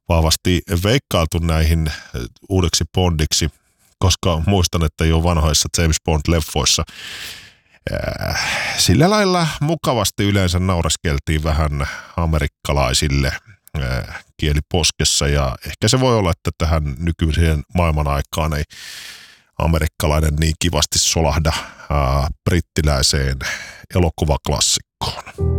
vahvasti veikkailtu näihin uudeksi Bondiksi, koska muistan, että jo vanhoissa James Bond-leffoissa sillä lailla mukavasti yleensä naureskeltiin vähän amerikkalaisille kieliposkessa, ja ehkä se voi olla, että tähän nykyiseen maailman aikaan ei amerikkalainen niin kivasti solahda brittiläiseen elokuvaklassikkoon.